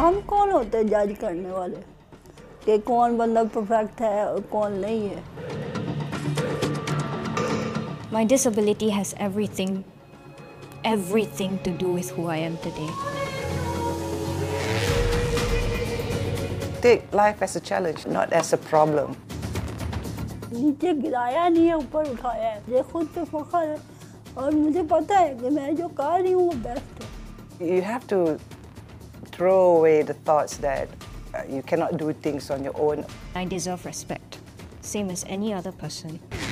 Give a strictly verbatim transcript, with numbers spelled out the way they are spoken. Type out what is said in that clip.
हम कौन होते हैं जज करने वाले कि कौन बंदा परफेक्ट है और कौन नहीं है? My disability has everything, everything to do with who I am today. Take life as a challenge, not as a problem. नीचे गिराया नहीं है, ऊपर उठाया है। मुझे खुद पे फख्र है और मुझे पता है कि मैं जो कर रही हूँ वो बेस्ट है। You have to throw away the thoughts that uh, you cannot do things on your own. I deserve respect, same as any other person.